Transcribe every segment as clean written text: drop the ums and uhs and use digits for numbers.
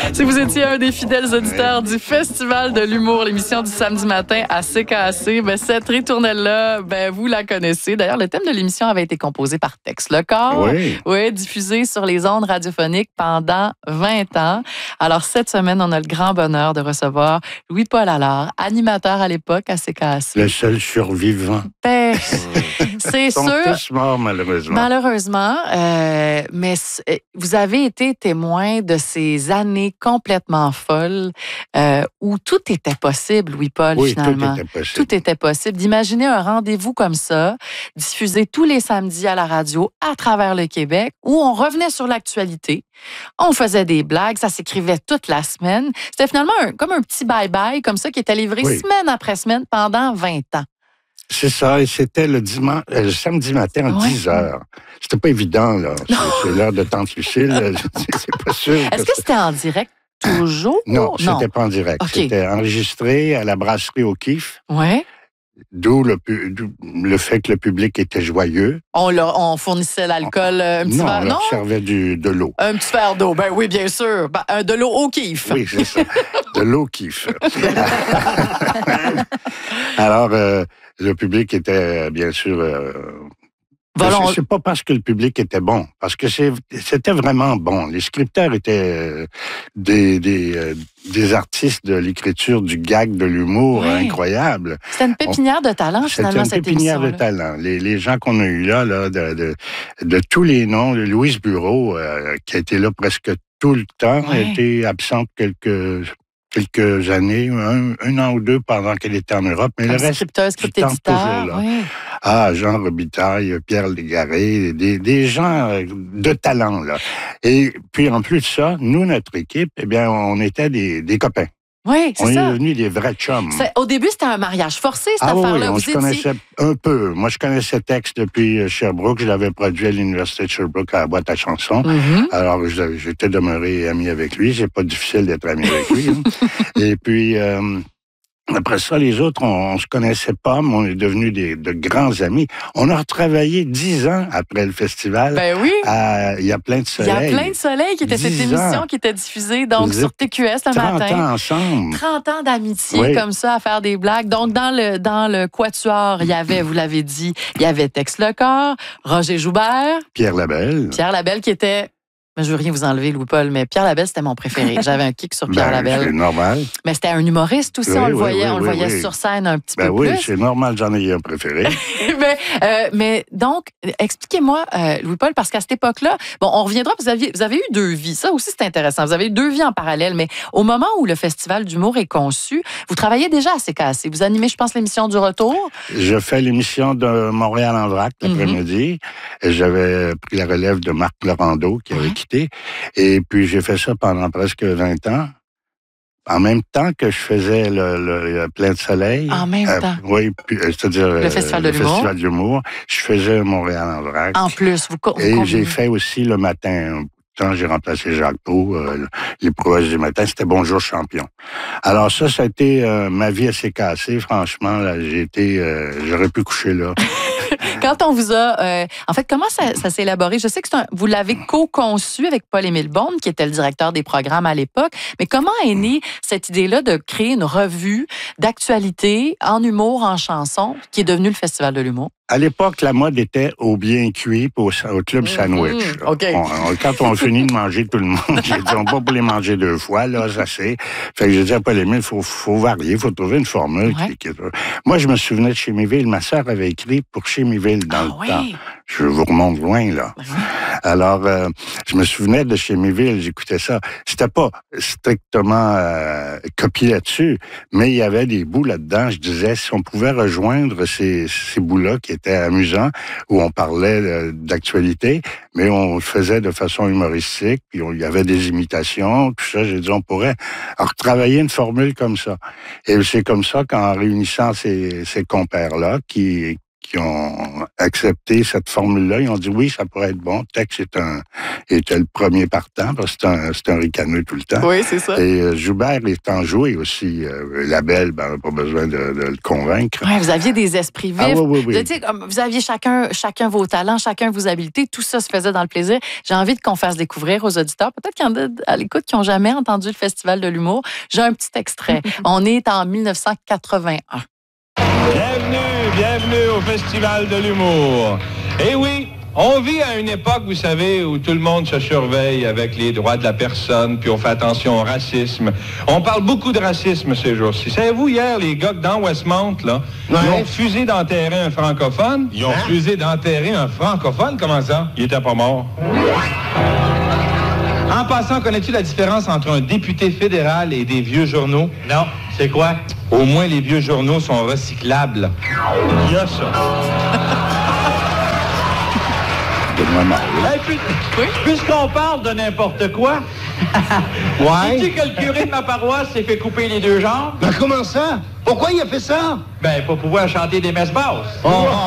Si vous étiez un des fidèles auditeurs du Festival de l'humour, l'émission du samedi matin à CKAC, cette ritournelle-là, vous la connaissez. D'ailleurs, le thème de l'émission avait été composé par Tex Lecor. Oui, diffusé sur les ondes radiophoniques pendant 20 ans. Alors, cette semaine, on a le grand bonheur de recevoir Louis-Paul Allard, animateur à l'époque à CKAC. Le seul survivant. C'est sûr. Ils sont tous morts, malheureusement. Malheureusement, mais vous avez été témoin de ces années complètement folles où tout était possible, Louis-Paul, finalement. Tout était possible. Tout était possible. D'imaginer un rendez-vous comme ça, diffusé tous les samedis à la radio à travers le Québec, où on revenait sur l'actualité, on faisait des blagues, ça s'écrivait toute la semaine. C'était finalement comme un petit bye-bye, comme ça, qui était livré semaine après semaine pendant 20 ans. C'est ça, et c'était le samedi matin à 10 heures. C'était pas évident, là. C'est l'heure de Tante Lucille. C'est pas sûr. Est-ce que c'était en direct toujours? Non, c'était pas en direct. Okay. C'était enregistré à la brasserie O'Keeffe. Oui. D'où le fait que le public était joyeux. On fournissait l'alcool, un petit verre, non? On servait de l'eau. Un petit verre d'eau, oui, bien sûr. De l'eau O'Keeffe. Oui, c'est ça. De l'eau O'Keeffe. Alors, le public était, bien sûr... C'est pas parce que le public était bon, parce que c'était vraiment bon. Les scripteurs étaient des artistes de l'écriture, du gag, de l'humour incroyable. C'était une pépinière de talent, finalement, cette émission. C'était une pépinière de talent. Les gens qu'on a eus là de tous les noms, Louise Bureau, qui a été là presque tout le temps, a été absente quelques années, un an ou deux pendant qu'elle était en Europe, mais le reste du temps toujours là. Ah, Jean Robitaille, Pierre Légaré, des gens de talent, là. Et puis, en plus de ça, nous, notre équipe, on était des copains. Oui, c'est ça. On est devenus des vrais chums. Au début, c'était un mariage forcé, cette affaire-là. Oui, on se connaissait un peu. Moi, je connaissais Tex depuis Sherbrooke. Je l'avais produit à l'Université de Sherbrooke à la boîte à chansons. Alors, j'étais demeuré ami avec lui. C'est pas difficile d'être ami avec lui. Et puis... après ça, les autres, on se connaissait pas, mais on est devenus de grands amis. On a retravaillé 10 ans après le festival. Oui. Il y a plein de soleil. Il y a plein de soleil qui était cette émission qui était diffusée donc sur TQS le matin. 30 ans ensemble. 30 ans d'amitié comme ça à faire des blagues. Donc dans le quatuor, il y avait, vous l'avez dit, il y avait Tex Lecor, Roger Joubert, Pierre Labelle qui était... Je veux rien vous enlever, Louis-Paul, mais Pierre Labelle, c'était mon préféré. J'avais un kick sur Pierre Labelle. C'est normal. Mais c'était un humoriste aussi, on le voyait sur scène un petit peu plus. Oui, c'est normal, j'en ai un préféré. mais donc, expliquez-moi, Louis-Paul, parce qu'à cette époque-là, on reviendra, vous avez eu 2 vies. Ça aussi, c'est intéressant. Vous avez eu 2 vies en parallèle, mais au moment où le Festival d'humour est conçu, vous travaillez déjà à CKAC. Vous animez, je pense, l'émission du retour. Je fais l'émission de Montréal en vrac l'après-midi. J'avais pris la relève de Marc Laurando, qui avait quitté. Et puis, j'ai fait ça pendant presque 20 ans. En même temps que je faisais le Plein de soleil. En même temps? Oui, c'est-à-dire le Festival de l'humour. Je faisais Montréal en vrac. En plus, Et j'ai fait aussi le matin. J'ai remplacé Jacques Pau, les prouesses du matin. C'était Bonjour Champion. Alors ça a été ma vie assez cassée. Franchement, là, j'aurais pu coucher là. Quand on vous a... en fait, comment ça s'est élaboré? Je sais que vous l'avez co-conçu avec Paul-Émile Beaune, qui était le directeur des programmes à l'époque. Mais comment est née cette idée-là de créer une revue d'actualité en humour, en chanson, qui est devenue le Festival de l'humour? À l'époque, la mode était au bien cuit au club sandwich. Okay. Quand on finit de manger tout le monde, j'ai dit, on va pas les manger 2 fois, là, ça c'est. Fait que j'ai dit à Paul-Émile, faut varier, faut trouver une formule. Moi, je me souvenais de Chémiville. Ma sœur avait écrit pour Chémiville dans le temps. Je vous remonte loin, là. Alors, je me souvenais de Chémiville, j'écoutais ça. C'était pas strictement copié là-dessus, mais il y avait des bouts là-dedans. Je disais, si on pouvait rejoindre ces bouts-là qui étaient amusants, où on parlait d'actualité, mais on le faisait de façon humoristique, puis il y avait des imitations, tout ça. J'ai dit, on pourrait retravailler une formule comme ça. Et c'est comme ça qu'en réunissant ces compères-là, qui ont accepté cette formule-là. Ils ont dit oui, ça pourrait être bon. Tex était le premier partant parce que c'est un ricaneux tout le temps. Oui, c'est ça. Et Joubert est enjoué aussi. Labelle, ben, pas besoin de le convaincre. Ouais, vous aviez des esprits vifs. Oui. Vous aviez chacun vos talents, chacun vos habiletés. Tout ça se faisait dans le plaisir. J'ai envie qu'on fasse découvrir aux auditeurs, peut-être qu'il y en a à l'écoute qui n'ont jamais entendu le Festival de l'humour. J'ai un petit extrait. On est en 1981. Bienvenue au Festival de l'humour. Eh oui, on vit à une époque, vous savez, où tout le monde se surveille avec les droits de la personne, puis on fait attention au racisme. On parle beaucoup de racisme ces jours-ci. Savez-vous, hier, les gars dans Westmount, là, ils ont refusé d'enterrer un francophone. Ils ont refusé d'enterrer un francophone? Comment ça? Il était pas mort. En passant, connais-tu la différence entre un député fédéral et des vieux journaux? Non. C'est quoi? Au moins, les vieux journaux sont recyclables. Il y a ça. Hey, puisqu'on parle de n'importe quoi, sais-tu que le curé de ma paroisse s'est fait couper les deux jambes? Ben comment ça? Pourquoi il a fait ça? Ben, pour pouvoir chanter des messes basses.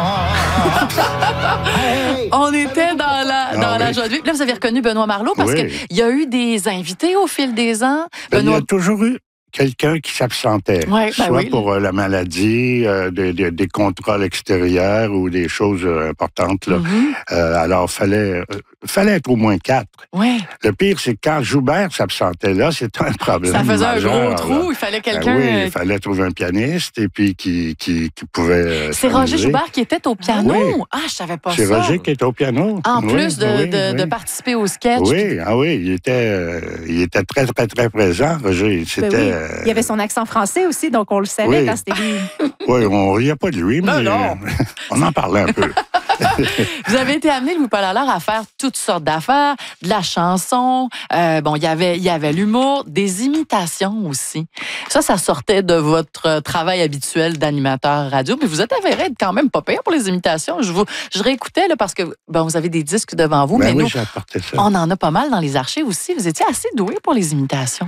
On était dans la joie de vivre. Là, vous avez reconnu Benoît Marleau parce qu'il y a eu des invités au fil des ans. Il y a toujours eu quelqu'un qui s'absentait, soit pour la maladie, des contrôles extérieurs ou des choses importantes. Là. Alors, fallait être au moins 4. Ouais. Le pire, c'est que quand Joubert s'absentait là, c'était un problème. Ça faisait majeur, un gros trou. Il fallait quelqu'un... il fallait trouver un pianiste et puis qui pouvait... C'est Roger Joubert qui était au piano? Oui. Ah, je savais pas ça. C'est Roger qui était au piano. En plus de participer au sketch. Oui, il était très, très, très présent, Roger. C'était... Il y avait son accent français aussi, donc on le savait quand c'était lui. Oui, on riait pas de lui, mais non. On en parlait un peu. Vous avez été amené, Louis-Paul Allard, à faire toutes sortes d'affaires, de la chanson, il y avait l'humour, des imitations aussi. Ça sortait de votre travail habituel d'animateur radio, mais vous êtes avéré être quand même pas pire pour les imitations. Je réécoutais là, parce que vous avez des disques devant vous, mais nous, j'ai apporté ça. On en a pas mal dans les archives aussi. Vous étiez assez doué pour les imitations.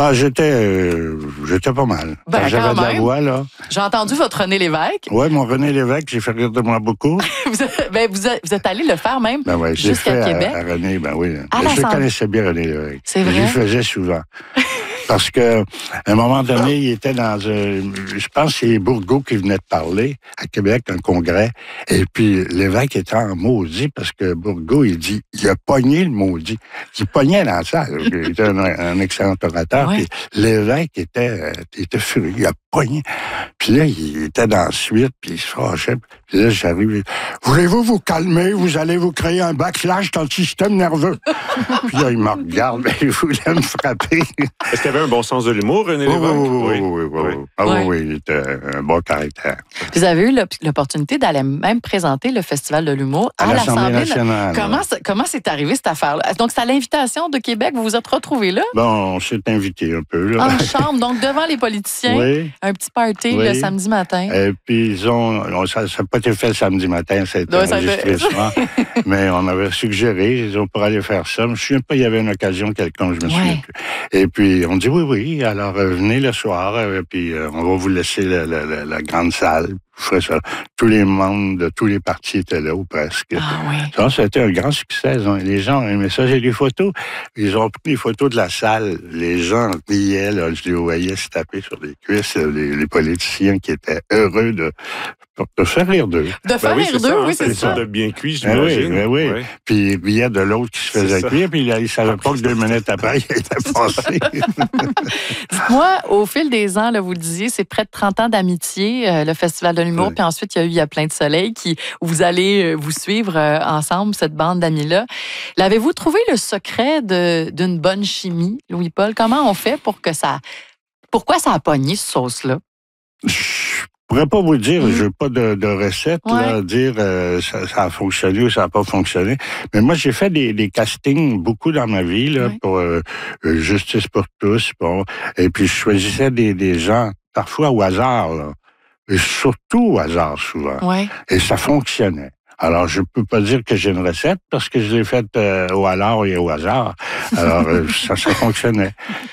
J'étais pas mal. J'avais de la voix, là. J'ai entendu votre René Lévesque. Oui, mon René Lévesque, j'ai fait rire de moi beaucoup. vous êtes allé le faire même jusqu'à Québec. À René, je connaissais bien René Lévesque. C'est vrai? Je le faisais souvent. Parce que à un moment donné, il était dans je pense que c'est Bourgault qui venait de parler à Québec, un congrès. Et puis, l'évêque était en maudit parce que Bourgault, il dit, il a pogné le maudit. Il pognait dans la salle. Il était un excellent orateur. Puis l'évêque était furieux. Il a pogné. Puis là, il était dans la suite, puis il se fâchait. Puis là, j'arrive. Voulez-vous vous calmer? Vous allez vous créer un backlash dans le système nerveux. Puis là, il me regarde, il voulait me frapper. Est-ce qu'il avait un bon sens de l'humour, René Lévesque? Oui, il était un bon caractère. Vous avez eu l'opportunité d'aller même présenter le Festival de l'humour à l'Assemblée nationale. Comment c'est arrivé cette affaire-là? Donc, c'est à l'invitation de Québec, vous vous êtes retrouvés là? Bon, on s'est invité un peu. Là. En chambre, donc devant les politiciens, un petit party le samedi matin. Et puis, ça n'a pas été fait le samedi matin, ça a été enregistré souvent. Mais on avait suggéré, on pourrait aller faire ça. Je ne me souviens pas, il y avait une occasion quelconque, je me souviens plus. Et puis, on dit oui, alors venez le soir, puis on va vous laisser la grande salle. Ça. Tous les membres de tous les partis étaient là, ou presque. Ça a été un grand succès. Les gens ont aimé ça. J'ai des photos. Ils ont pris des photos de la salle. Les gens riaient. Là, je les voyais se taper sur les cuisses. Les politiciens qui étaient heureux de faire rire d'eux. De faire rire d'eux, oui, c'est ça. De bien cuit, j'imagine. Oui. Puis il riait de l'autre qui se faisait cuire. Puis il ne savait pas que 2 minutes après, il était passé. Dites-moi, au fil des ans, là, vous le disiez, c'est près de 30 ans d'amitié, le Festival de l'humour. Puis ensuite, il y a Plein de soleil où vous allez vous suivre ensemble, cette bande d'amis-là. L'avez-vous trouvé le secret d'une bonne chimie, Louis-Paul? Comment on fait pourquoi ça a pogné, cette sauce-là? Je pourrais pas vous dire, j'ai pas de recette, dire ça a fonctionné ou ça a pas fonctionné. Mais moi, j'ai fait des castings beaucoup dans ma vie, là, pour Justice pour tous. Et puis, je choisissais des gens, parfois au hasard, là. Et surtout au hasard, souvent. Et ça fonctionnait. Alors, je peux pas dire que j'ai une recette parce que je l'ai faite au hasard et au hasard. Alors, ça fonctionnait.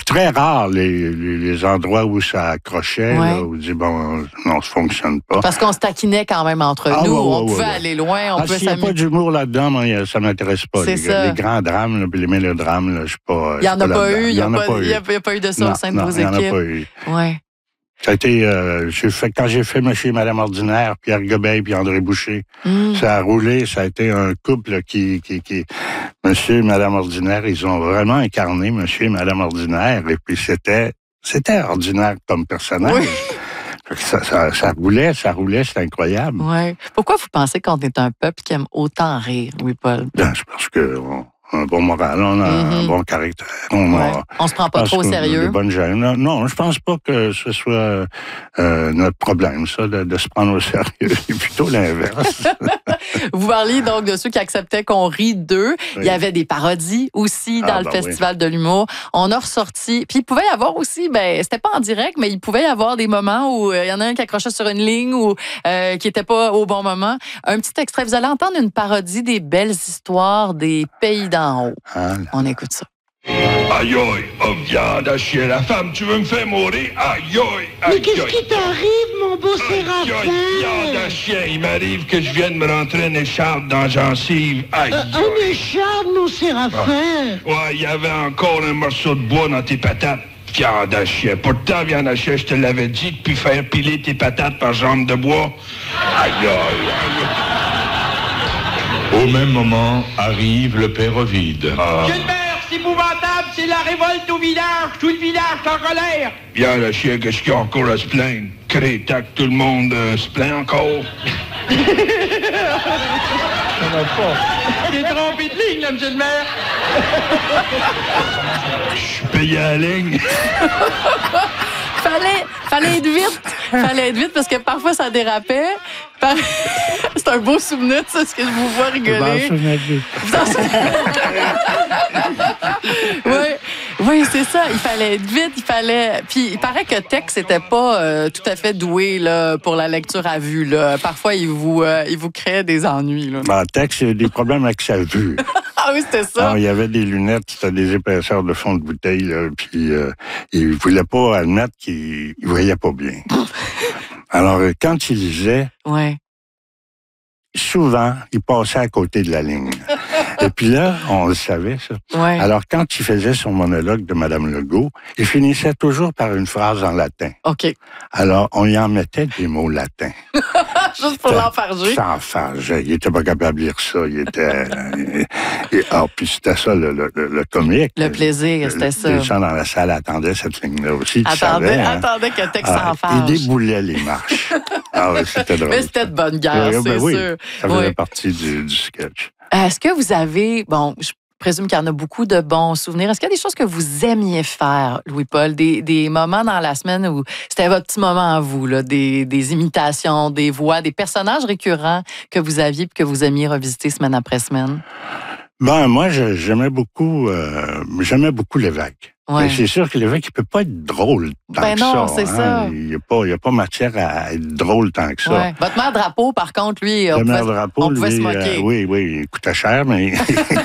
très rare les endroits où ça accrochait, là, où on dit, bon, non, ça fonctionne pas. Parce qu'on se taquinait quand même entre nous. On pouvait aller loin, on pouvait s'il n'y a pas d'humour là-dedans, moi, ça ne m'intéresse pas. Les grands drames, là, puis les mélodrames, là, je ne suis pas. Il n'y en a pas eu. Il n'y a pas eu de ça au sein de vos équipes. Il n'y en a pas eu. Ouais. Ça a été, quand j'ai fait Monsieur et Madame Ordinaire, Pierre Gobeil puis André Boucher, ça a roulé, ça a été un couple qui Monsieur et Madame Ordinaire, ils ont vraiment incarné Monsieur et Madame Ordinaire, et puis c'était ordinaire comme personnage. Oui. Ça roulait, c'était incroyable. Ouais. Pourquoi vous pensez qu'on est un peuple qui aime autant rire, Louis-Paul? Ben, c'est parce que un bon moral, on a un bon caractère. On se prend pas trop au sérieux. Des bonnes gènes. Non, je pense pas que ce soit notre problème, ça, de se prendre au sérieux. C'est plutôt l'inverse. Vous parliez donc de ceux qui acceptaient qu'on rit d'eux. Oui. Il y avait des parodies aussi dans le Festival de l'humour. On a ressorti. Puis il pouvait y avoir aussi, c'était pas en direct, mais il pouvait y avoir des moments où il y en a un qui accrochait sur une ligne ou qui était pas au bon moment. Un petit extrait. Vous allez entendre une parodie des belles histoires des pays d'en haut. On écoute ça. Aïe, aïe, oh, viande à chier, la femme, tu veux me faire mourir? Aïe, aïe, aïe. Mais qu'est-ce qui t'arrive, mon beau Séraphin? Aïe, viande à chien, il m'arrive que je vienne me rentrer une écharpe dans la gencive. Aïe, une écharpe, mon Séraphin? Ouais, il y avait encore un morceau de bois dans tes patates. Viande à chien. Pourtant, viande à chien, je te l'avais dit, depuis faire piler tes patates par jambe de bois. Aïe, aïe, aïe. Au même moment, arrive le père Ovide. Gilbert, c'est épouvantable, c'est la révolte au village. Tout le village est en colère. Bien, le chien, qu'est-ce qu'il y a encore à se plaindre? Crétac, tout le monde se plaint encore. Ça va pas. T'es trompé de ligne, là, monsieur le maire. Je suis payé à la ligne. Fallait être vite. Fallait être vite parce que parfois ça dérapait. C'est un beau souvenir, ça, ce que je vous vois rigoler. Oui, c'est ça. Il fallait être vite, Puis il paraît que Tex n'était pas tout à fait doué là, pour la lecture à vue. Là. Parfois, il vous créait des ennuis. Là. Tex, il a des problèmes avec sa vue. Ah oui, c'était ça. Alors, il y avait des lunettes, c'était des épaisseurs de fond de bouteille, là, puis il voulait pas admettre qu'il voyait pas bien. Alors, quand il lisait, souvent, il passait à côté de la ligne. Et puis là, on le savait, ça. Ouais. Alors, quand il faisait son monologue de Mme Legault, il finissait toujours par une phrase en latin. OK. Alors, on y en mettait des mots latins. Juste pour l'enfarger. S'enfarger. Il était pas capable de lire ça. Il était... puis c'était ça, le comique. Le plaisir, c'était ça. Les gens dans la salle attendaient cette ligne-là aussi. Attendait que Tex s'enfarge. Il déboulait les marches. Oui, c'était drôle. Mais c'était de bonne guerre, c'est sûr. Ça faisait partie du sketch. Est-ce que vous avez... Bon, je présume qu'il y en a beaucoup de bons souvenirs. Est-ce qu'il y a des choses que vous aimiez faire, Louis-Paul? Des moments dans la semaine où c'était votre petit moment à vous, là, des imitations, des voix, des personnages récurrents que vous aviez et que vous aimiez revisiter semaine après semaine? Moi, j'aimais beaucoup Lévesque. Ouais. Mais c'est sûr que Lévesque, il peut pas être drôle tant que ça. Non, c'est ça. Il n'y a pas matière à être drôle tant que ça. Ouais. Votre maire Drapeau, par contre, lui, on pouvait se moquer. Oui, il coûtait cher, mais... il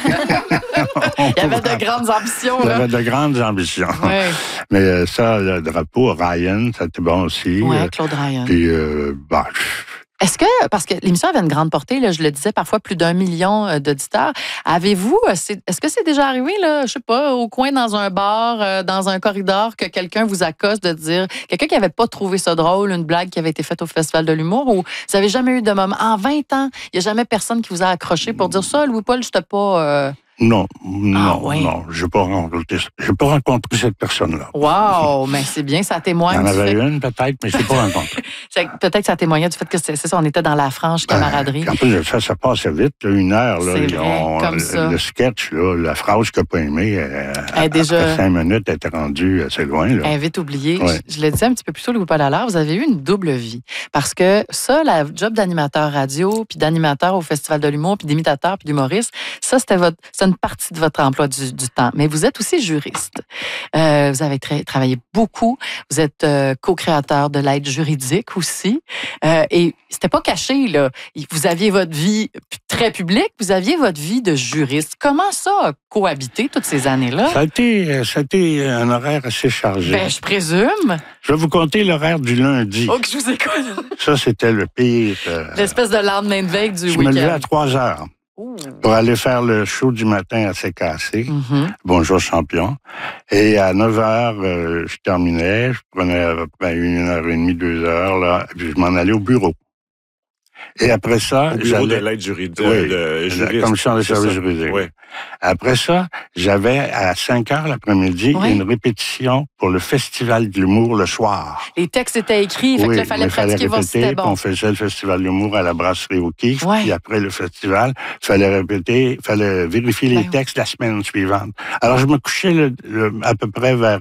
y avait de grandes ambitions. Il y avait de grandes ambitions. Ouais. Mais ça, le Drapeau, Ryan, ça était bon aussi. Oui, Claude Ryan. Puis, est-ce que, parce que l'émission avait une grande portée, là, je le disais, parfois plus d'1 million d'auditeurs, avez-vous, est-ce que c'est déjà arrivé, là, je sais pas, au coin dans un bar, dans un corridor, que quelqu'un vous accoste de dire, quelqu'un qui n'avait pas trouvé ça drôle, une blague qui avait été faite au Festival de l'humour, ou vous n'avez jamais eu de moment, en 20 ans, il n'y a jamais personne qui vous a accroché pour dire ça, Louis-Paul, je n'étais pas... Non, j'ai pas rencontré cette personne-là. Wow, mais c'est bien, ça témoigne. Il y en avait une peut-être, mais je l'ai pas rencontrée. Peut-être que ça témoignait du fait que c'est ça, on était dans la franche camaraderie. En plus, ça passait vite, là, 1 heure. Là, c'est vrai, comme ça. Le sketch, là, la phrase qu'il n'a pas aimée, après 5 minutes, elle était rendue assez loin. Là. Elle est vite oubliée. Ouais. Je le disais un petit peu plus tôt, Louis-Paul Allard, vous avez eu une double vie. Parce que ça, la job d'animateur radio, puis d'animateur au Festival de l'humour, puis d'imitateur, puis d'humoriste, ça, c'était c'est une partie de votre emploi du temps. Mais vous êtes aussi juriste. Vous avez travaillé beaucoup. Vous êtes co-créateur de l'aide juridique aussi. Et c'était pas caché, là. Vous aviez votre vie très publique, vous aviez votre vie de juriste. Comment ça a cohabité toutes ces années-là? Ça a été un horaire assez chargé. Ben, je présume. Je vais vous compter l'horaire du lundi. Oh, que je vous écoute. Ça, c'était le pire. L'espèce de lendemain de veille du week-end. Je me levais à 3 heures pour aller faire le show du matin à CKAC. Bonjour champion. Et à 9 heures, je terminais. Je prenais à peu près 1h30, 2 heures, là, puis je m'en allais au bureau. Et après ça, au bureau de l'aide juridique, la commission des services juridiques. Oui. Après ça, j'avais à 5 heures l'après-midi une répétition pour le Festival de l'humour le soir. Les textes étaient écrits, fait que là, il fallait pratiquer voir si c'était bon. On faisait le Festival de l'humour à la brasserie au Kiff, puis après le festival, il fallait répéter, il fallait vérifier les textes la semaine suivante. Alors, je me couchais à peu près vers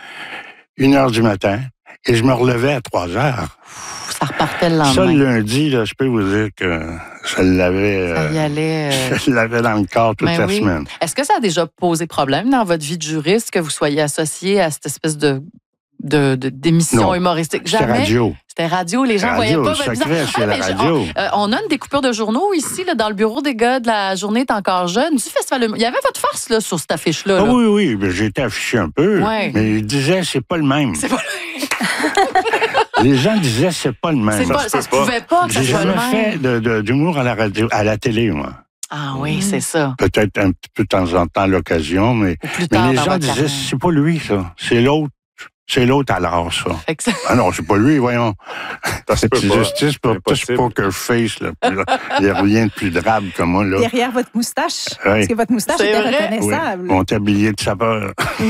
1h du matin et je me relevais à 3 heures. Ça repartait le lendemain. Ça, le lundi, là, je peux vous dire que ça l'avait... ça y allait... Je l'avais dans le corps toute la semaine. Est-ce que ça a déjà posé problème dans votre vie de juriste que vous soyez associé à cette espèce d'émission humoristique? Jamais. C'était radio. C'était radio, les gens voyaient pas votre radio. On a une découpure de journaux ici, là, dans le bureau des gars de la journée est encore jeune, du festival. Il y avait votre face là, sur cette affiche-là. Ah, oui, j'ai été affiché un peu, mais ils disaient c'est pas le même. C'est pas le même. Les gens disaient c'est pas le même. Ça se pouvait pas que ça soit le même. J'ai jamais fait d'humour à la radio, à la télé, moi. Ah oui, c'est ça. Peut-être un petit peu de temps en temps à l'occasion, mais les gens disaient c'est pas lui, ça. C'est l'autre. C'est l'autre alors, ça. Ah non, c'est pas lui, voyons. C'est justice pour tout poker face, là. Il n'y a rien de plus drabe que moi, là. Derrière votre moustache. Parce que votre moustache était reconnaissable. Oui. Mon tablier de sapeur.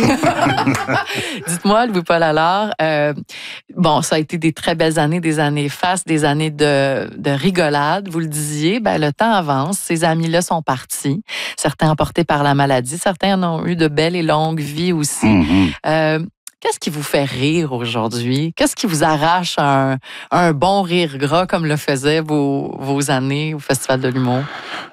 Dites-moi, Louis-Paul Allard, ça a été des très belles années, des années fastes, des années de rigolade. Vous le disiez, le temps avance. Ces amis-là sont partis. Certains emportés par la maladie. Certains en ont eu de belles et longues vies aussi. Qu'est-ce qui vous fait rire aujourd'hui? Qu'est-ce qui vous arrache un bon rire gras comme le faisaient vos années au Festival de l'humour?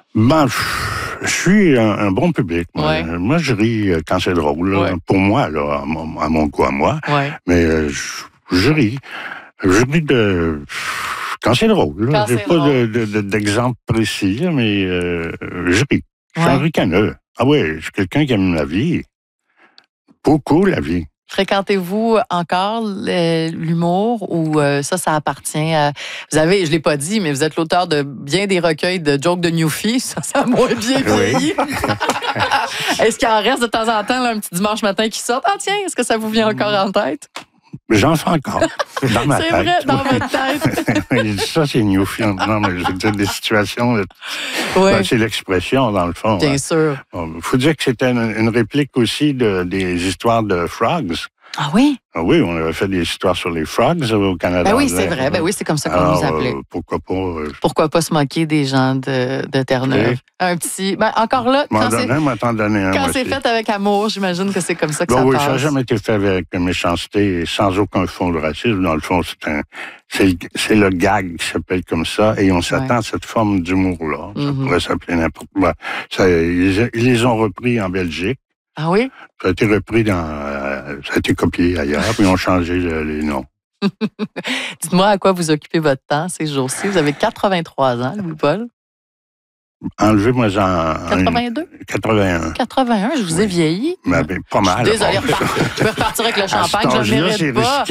Je suis un bon public. Moi, je ris quand c'est drôle. Pour moi, là, à mon goût à moi. Mais je ris. Je ris quand c'est drôle. J'ai pas d'exemple précis, mais je ris. Je suis un ricaneux. Ah oui, je suis quelqu'un qui aime la vie. Beaucoup la vie. Fréquentez-vous encore l'humour ou ça appartient à... Vous avez, je l'ai pas dit, mais vous êtes l'auteur de bien des recueils de jokes de Newfie. Ça a moins bien vieilli. Est-ce qu'il en reste de temps en temps là, un petit dimanche matin qui sort? Ah tiens, est-ce que ça vous vient encore en tête? J'en fais encore. Dans ma tête. C'est vrai, dans votre tête. Ça, c'est Newfie. Non, mais je veux dire des situations... c'est l'expression, dans le fond. Bien sûr. Il faut dire que c'était une réplique aussi des histoires de Frogs. Ah oui? Ah oui, on avait fait des histoires sur les Frogs au Canada. Ben oui, c'est vrai. Ben oui, c'est comme ça qu'on nous appelait. Pourquoi pas se moquer des gens de Terre-Neuve? Un petit... encore là, quand c'est fait avec amour, j'imagine que c'est comme ça que ça passe. Oui, ça n'a jamais été fait avec méchanceté et sans aucun fond de racisme. Dans le fond, c'est le gag qui s'appelle comme ça et on s'attend à cette forme d'humour-là. Ça pourrait s'appeler n'importe quoi. Ils les ont repris en Belgique. Ah oui? Ça a été repris ça a été copié ailleurs, puis ils ont changé les noms. Dites-moi à quoi vous occupez votre temps ces jours-ci. Vous avez 83 ans, Louis-Paul. Enlevez-moi en... 82? 81. 81, je vous ai vieilli. Pas mal. Désolé, je vais repartir avec le champagne, je ne mérite pas.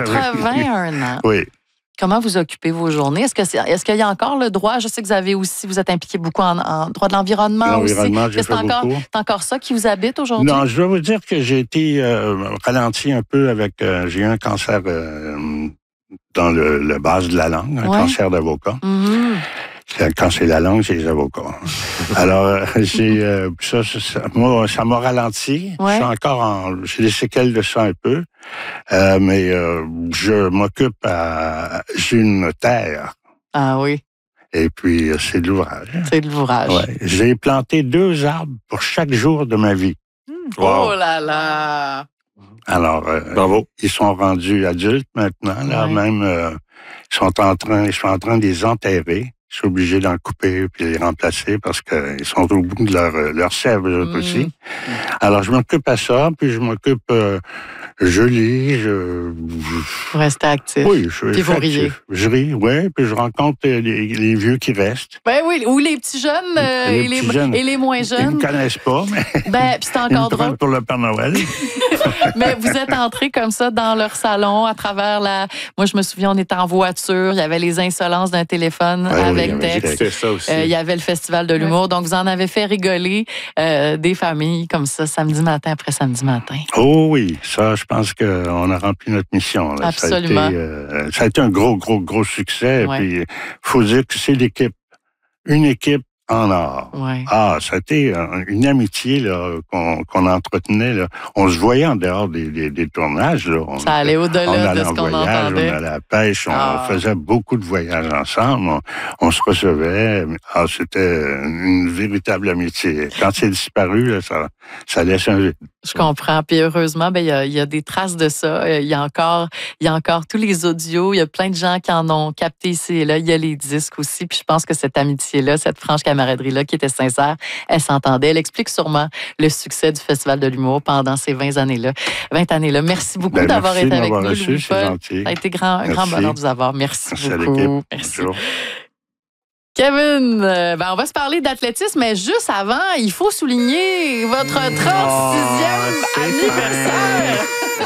81 ans. Oui. Comment vous occupez vos journées? Est-ce qu'il y a encore le droit? Je sais que vous êtes impliqué beaucoup en droit de l'environnement aussi. C'est encore ça qui vous habite aujourd'hui? Non, je dois vous dire que j'ai été ralenti un peu avec... j'ai eu un cancer dans le base de la langue, un cancer d'avocat. Quand c'est la langue, c'est les avocats. Alors, ça m'a ralenti. Je suis encore j'ai des séquelles de ça un peu. Mais je m'occupe j'ai une notaire. Ah oui. Et puis, c'est de l'ouvrage. C'est de l'ouvrage. Ouais. J'ai planté 2 arbres pour chaque jour de ma vie. Wow. Oh là là! Alors, bravo. Ils sont rendus adultes maintenant. Là, même, je suis en train de les enterrer. Je suis obligé d'en couper puis les remplacer parce qu'ils sont au bout de leur sève, eux aussi. Alors, je m'occupe à ça, puis je m'occupe... je lis, Vous restez actif. Oui, je suis actif. Je ris, oui, puis je rencontre les vieux qui restent. Ben oui, ou les petits jeunes, et les moins jeunes. Ils ne me connaissent pas, mais ben, c'est encore ils me drôle. prennent pour le Père Noël. Mais vous êtes entrés comme ça dans leur salon à travers Moi, je me souviens, on était en voiture, il y avait les insolences d'un téléphone avec texte. C'est ça aussi. Il y avait le Festival de l'humour. Donc, vous en avez fait rigoler des familles comme ça, samedi matin après samedi matin. Oh oui, ça, je pense qu'on a rempli notre mission. Là. Absolument. Ça a été un gros succès. Ouais. Puis, il faut dire que c'est une équipe en or. Ouais. Ah, ça a été une amitié là, qu'on entretenait. Là. On se voyait en dehors des tournages. Là. Ça allait au-delà de ce qu'on entendait. On allait à la pêche, on faisait beaucoup de voyages ensemble. On se recevait. Ah, c'était une véritable amitié. Quand c'est disparu, là, ça laisse un vide. Je comprends. Puis heureusement, il y a des traces de ça. Il y a encore tous les audios. Il y a plein de gens qui en ont capté ici et là. Il y a les disques aussi. Puis je pense que cette amitié-là, cette franche camaraderie-là qui était sincère, elle s'entendait. Elle explique sûrement le succès du Festival de l'humour pendant ces 20 années-là. Merci beaucoup d'avoir été avec nous, Louis-Paul. Ça a été un grand bonheur de vous avoir. Merci beaucoup. Merci. Bonjour. Kevin, on va se parler d'athlétisme, mais juste avant, il faut souligner votre 36e anniversaire.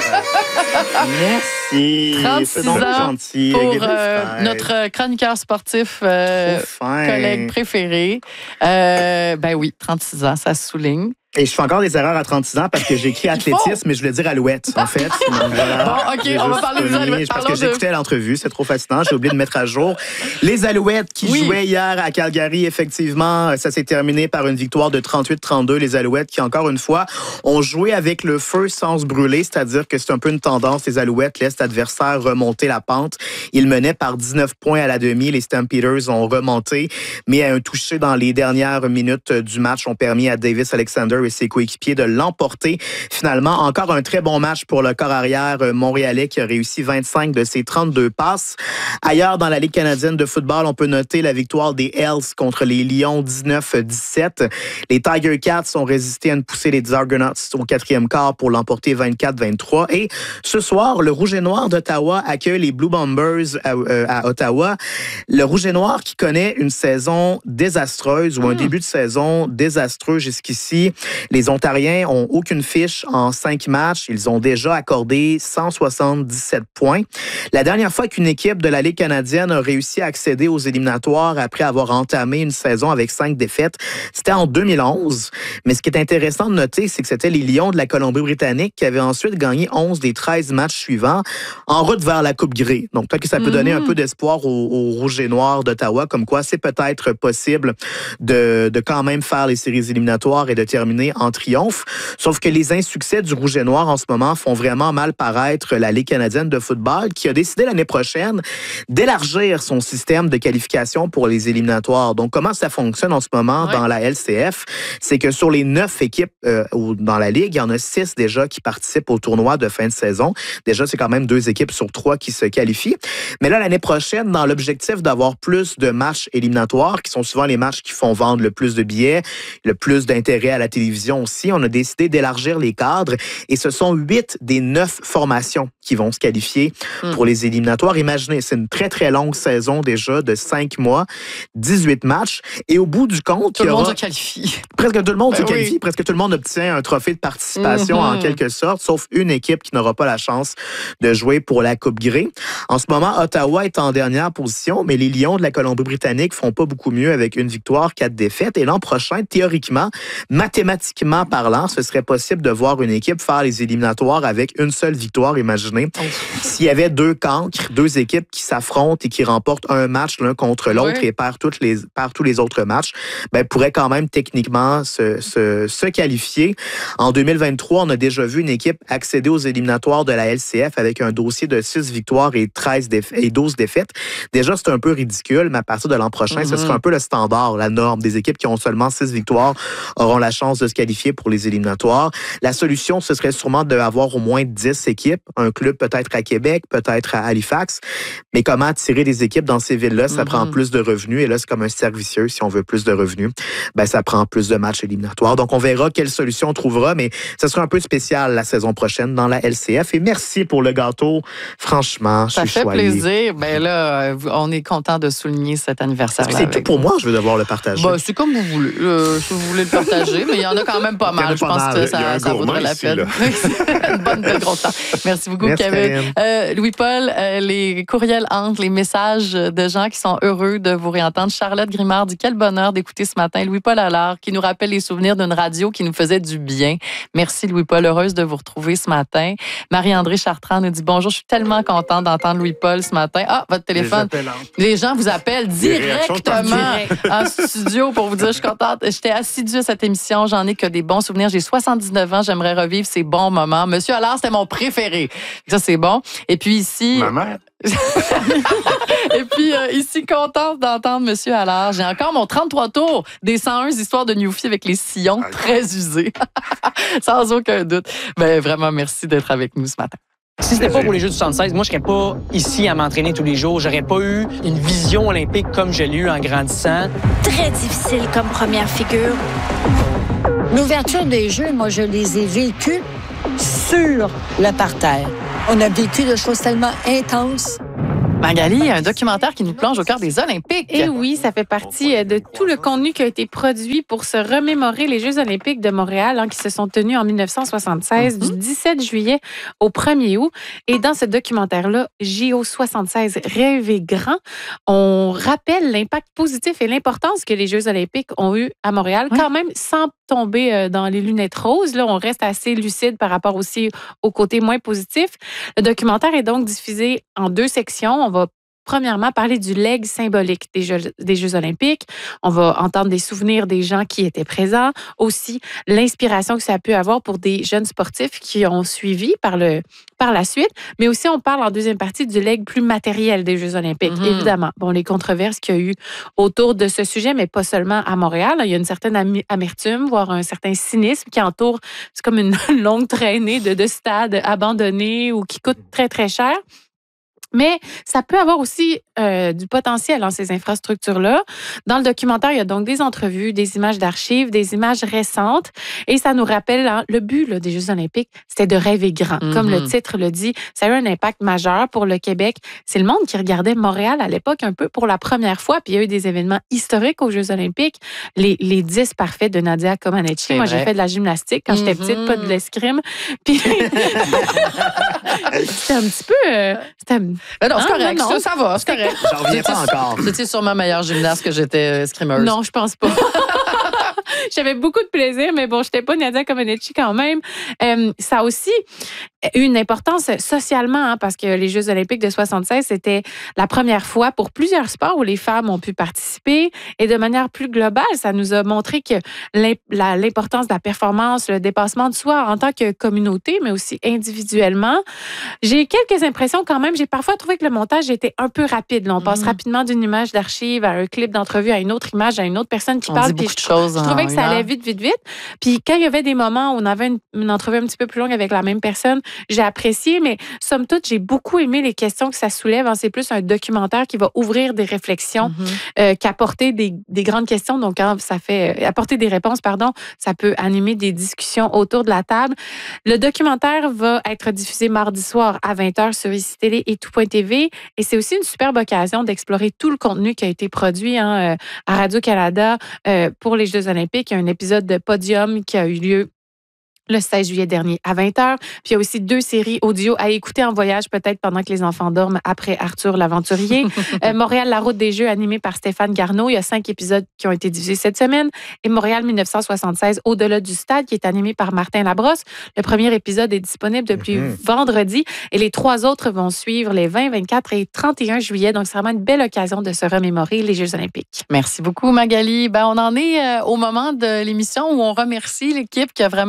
Merci. 36 ans gentil. Pour notre chroniqueur sportif, collègue préféré. Oui, 36 ans, ça se souligne. Et je fais encore des erreurs à 36 ans parce que j'ai écrit athlétisme, mais je voulais dire alouette, en fait. Donc, voilà. Bon, OK, on va parler des alouettes. Parce que j'écoutais l'entrevue, c'est trop fascinant. J'ai oublié de mettre à jour. Les Alouettes qui jouaient hier à Calgary, effectivement, ça s'est terminé par une victoire de 38-32. Les Alouettes qui, encore une fois, ont joué avec le feu sans se brûler, c'est-à-dire que c'est un peu une tendance. Les Alouettes laissent l'adversaire remonter la pente. Ils menaient par 19 points à la demi. Les Stampeders ont remonté, mais un touché dans les dernières minutes du match ont permis à Davis Alexander et ses coéquipiers de l'emporter. Finalement, encore un très bon match pour le corps arrière montréalais qui a réussi 25 de ses 32 passes. Ailleurs, dans la Ligue canadienne de football, on peut noter la victoire des Hells contre les Lions 19-17. Les Tiger Cats ont résisté à une poussée des Argonauts au 4e quart pour l'emporter 24-23. Et ce soir, le Rouge et Noir d'Ottawa accueille les Blue Bombers à Ottawa. Le Rouge et Noir qui connaît une saison désastreuse ou un début de saison désastreux jusqu'ici. Les Ontariens ont aucune fiche en 5 matchs. Ils ont déjà accordé 177 points. La dernière fois qu'une équipe de la Ligue canadienne a réussi à accéder aux éliminatoires après avoir entamé une saison avec 5 défaites, c'était en 2011. Mais ce qui est intéressant de noter, c'est que c'était les Lions de la Colombie-Britannique qui avaient ensuite gagné 11 des 13 matchs suivants en route vers la Coupe Grey. Donc peut-être que ça peut donner un peu d'espoir aux Rouges et Noirs d'Ottawa, comme quoi c'est peut-être possible de quand même faire les séries éliminatoires et de terminer en triomphe. Sauf que les insuccès du Rouge et Noir en ce moment font vraiment mal paraître la Ligue canadienne de football qui a décidé l'année prochaine d'élargir son système de qualification pour les éliminatoires. Donc, comment ça fonctionne en ce moment dans la LCF? C'est que sur les 9 équipes dans la Ligue, il y en a 6 déjà qui participent au tournoi de fin de saison. Déjà, c'est quand même 2 équipes sur 3 qui se qualifient. Mais là, l'année prochaine, dans l'objectif d'avoir plus de matchs éliminatoires, qui sont souvent les matchs qui font vendre le plus de billets, le plus d'intérêt à la télévision aussi, on a décidé d'élargir les cadres et ce sont 8 des 9 formations qui vont se qualifier pour les éliminatoires. Imaginez, c'est une très, très longue saison déjà de 5 mois, 18 matchs et au bout du compte... Tout le monde se qualifie. Presque tout le monde se qualifie, presque tout le monde obtient un trophée de participation en quelque sorte, sauf une équipe qui n'aura pas la chance de jouer pour la Coupe Grey. En ce moment, Ottawa est en dernière position, mais les Lions de la Colombie-Britannique font pas beaucoup mieux avec une victoire, 4 défaites. Et l'an prochain, théoriquement, mathématiquement parlant, ce serait possible de voir une équipe faire les éliminatoires avec une seule victoire, imaginez. S'il y avait 2 cancres, 2 équipes qui s'affrontent et qui remportent un match l'un contre l'autre et perdent tous les autres matchs, pourraient quand même techniquement se qualifier. En 2023, on a déjà vu une équipe accéder aux éliminatoires de la LCF avec a un dossier de 6 victoires et 12 défaites. Déjà, c'est un peu ridicule, mais à partir de l'an prochain, ce sera un peu le standard, la norme. Des équipes qui ont seulement 6 victoires auront la chance de se qualifier pour les éliminatoires. La solution, ce serait sûrement d'avoir au moins 10 équipes. Un club peut-être à Québec, peut-être à Halifax. Mais comment attirer des équipes dans ces villes-là? Ça prend plus de revenus. Et là, c'est comme un cercle vicieux. Si on veut plus de revenus, ça prend plus de matchs éliminatoires. Donc, on verra quelle solution on trouvera, mais ça sera un peu spécial la saison prochaine dans la LCF. Et merci pour le gâteau. Franchement, je suis choyé. Ça fait plaisir. Ben là, on est content de souligner cet anniversaire-là. C'est tout pour moi, je veux devoir le partager. C'est comme vous voulez. Si vous voulez le partager, mais il y en a quand même pas mal. Je pense que ça vaudrait la peine. Une bonne de gros temps. Merci beaucoup, Kevin. Louis-Paul, les courriels entrent, les messages de gens qui sont heureux de vous réentendre. Charlotte Grimard dit quel bonheur d'écouter ce matin Louis-Paul Allard qui nous rappelle les souvenirs d'une radio qui nous faisait du bien. Merci Louis-Paul, heureuse de vous retrouver ce matin. Marie-André Chartrand nous dit bonjour, je suis tellement contente d'entendre Louis-Paul ce matin. Ah, votre téléphone. Les gens vous appellent directement en studio pour vous dire je suis contente. J'étais assidue à cette émission, j'en ai que des bons souvenirs. J'ai 79 ans, j'aimerais revivre ces bons moments. Monsieur Allard, c'était mon préféré. Ça, c'est bon. Et puis ici... Ma mère. Et puis, ici, contente d'entendre Monsieur Allard. J'ai encore mon 33 tours des 101 histoires de Newfie avec les sillons très usés. Sans aucun doute. Ben, vraiment, merci d'être avec nous ce matin. Si c'était pas pour les Jeux du 76, moi, je serais pas ici à m'entraîner tous les jours. J'aurais pas eu une vision olympique comme je l'ai eu en grandissant. Très difficile comme première figure. L'ouverture des Jeux, moi, je les ai vécus sur le parterre. On a vécu des choses tellement intenses. Magali, un documentaire qui nous plonge au cœur des Olympiques. Et oui, ça fait partie de tout le contenu qui a été produit pour se remémorer les Jeux olympiques de Montréal qui se sont tenus en 1976, du 17 juillet au 1er août. Et dans ce documentaire-là, JO 76, Rêver grand, on rappelle l'impact positif et l'importance que les Jeux olympiques ont eu à Montréal, quand même sans tomber dans les lunettes roses. Là, on reste assez lucide par rapport aussi au côté moins positif. Le documentaire est donc diffusé en 2 sections. On va premièrement parler du legs symbolique des Jeux olympiques. On va entendre des souvenirs des gens qui étaient présents. Aussi, l'inspiration que ça a pu avoir pour des jeunes sportifs qui ont suivi par la suite. Mais aussi, on parle en deuxième partie du legs plus matériel des Jeux olympiques. Évidemment, les controverses qu'il y a eu autour de ce sujet, mais pas seulement à Montréal. Il y a une certaine amertume, voire un certain cynisme qui entoure, c'est comme une longue traînée de stades abandonnés ou qui coûtent très, très cher. Mais ça peut avoir aussi du potentiel ces infrastructures-là. Dans le documentaire, il y a donc des entrevues, des images d'archives, des images récentes. Et ça nous rappelle, le but des Jeux olympiques, c'était de rêver grand. Comme le titre le dit, ça a eu un impact majeur pour le Québec. C'est le monde qui regardait Montréal à l'époque un peu pour la première fois. Puis il y a eu des événements historiques aux Jeux olympiques. Les 10 parfaits de Nadia Comaneci. Moi, j'ai fait de la gymnastique quand j'étais petite, pas de l'escrime. Puis c'était un petit peu... Ben non, c'est correct. Non. Ça va, c'est correct. J'en reviens pas encore. C'était sûrement meilleure gymnaste que j'étais escrimeuse. Non, je pense pas. J'avais beaucoup de plaisir, mais bon, je n'étais pas Nadia Comaneci quand même. Ça a aussi eu une importance socialement, parce que les Jeux olympiques de 76, c'était la première fois pour plusieurs sports où les femmes ont pu participer. Et de manière plus globale, ça nous a montré que l'importance de la performance, le dépassement de soi en tant que communauté, mais aussi individuellement. J'ai quelques impressions quand même. J'ai parfois trouvé que le montage était un peu rapide. Là, on passe rapidement d'une image d'archive à un clip d'entrevue, à une autre image, à une autre personne qui parle. Dit beaucoup de choses. Je trouvais que ça allait vite. Puis quand il y avait des moments où on avait une entrevue un petit peu plus longue avec la même personne, j'ai apprécié, mais somme toute, j'ai beaucoup aimé les questions que ça soulève. C'est plus un documentaire qui va ouvrir des réflexions qu'apporter des grandes questions. Donc, quand ça fait apporter des réponses, ça peut animer des discussions autour de la table. Le documentaire va être diffusé mardi soir à 20h sur ICI Télé et tout.tv. Et c'est aussi une superbe occasion d'explorer tout le contenu qui a été produit à Radio-Canada pour les Jeux olympiques. Il y a un épisode de Podium qui a eu lieu le 16 juillet dernier à 20h. Puis il y a aussi 2 séries audio à écouter en voyage, peut-être pendant que les enfants dorment, après Arthur l'aventurier. Montréal, la route des Jeux, animée par Stéphane Garneau. Il y a 5 épisodes qui ont été diffusés cette semaine. Et Montréal 1976, Au-delà du stade, qui est animé par Martin Labrosse. Le premier épisode est disponible depuis vendredi. Et les 3 autres vont suivre les 20, 24 et 31 juillet. Donc, c'est vraiment une belle occasion de se remémorer les Jeux olympiques. Merci beaucoup, Magali. On en est au moment de l'émission où on remercie l'équipe qui a vraiment travaillé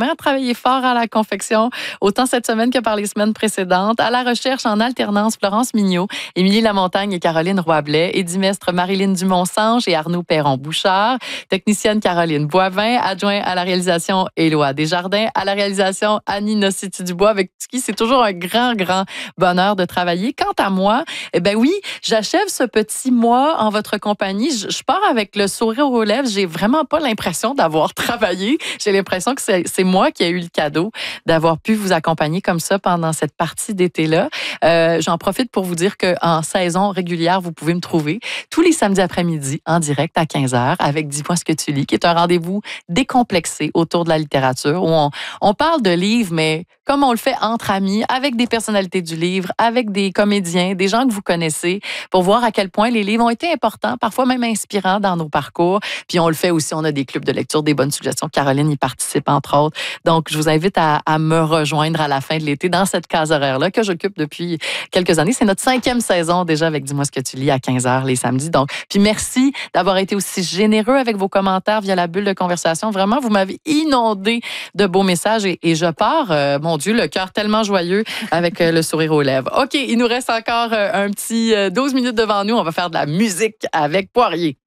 travaillé fort à la confection, autant cette semaine que par les semaines précédentes. À la recherche en alternance, Florence Mignot, Émilie Lamontagne et Caroline Roy-Blais. Édimestre, Marilyn Dumont-Sange et Arnaud Perron-Bouchard. Technicienne, Caroline Boivin. Adjoint à la réalisation, Éloi Desjardins. À la réalisation, Annie Nocity-Dubois, avec qui c'est toujours un grand bonheur de travailler. Quant à moi, oui, j'achève ce petit mois en votre compagnie. Je pars avec le sourire aux lèvres. J'ai vraiment pas l'impression d'avoir travaillé. J'ai l'impression que c'est moi qui ai eu le cadeau d'avoir pu vous accompagner comme ça pendant cette partie d'été-là. J'en profite pour vous dire qu'en saison régulière, vous pouvez me trouver tous les samedis après-midi en direct à 15h avec Dis-moi ce que tu lis, qui est un rendez-vous décomplexé autour de la littérature où on parle de livres, mais comme on le fait entre amis, avec des personnalités du livre, avec des comédiens, des gens que vous connaissez, pour voir à quel point les livres ont été importants, parfois même inspirants dans nos parcours. Puis on le fait aussi, on a des clubs de lecture, des bonnes suggestions. Caroline y participe, entre autres. Donc, je vous invite à me rejoindre à la fin de l'été dans cette case horaire-là que j'occupe depuis quelques années. C'est notre 5e saison déjà avec Dis-moi ce que tu lis à 15h les samedis. Donc, puis merci d'avoir été aussi généreux avec vos commentaires via la bulle de conversation. Vraiment, vous m'avez inondé de beaux messages et je pars, mon Dieu, le cœur tellement joyeux avec le sourire aux lèvres. OK, il nous reste encore un petit 12 minutes devant nous. On va faire de la musique avec Poirier.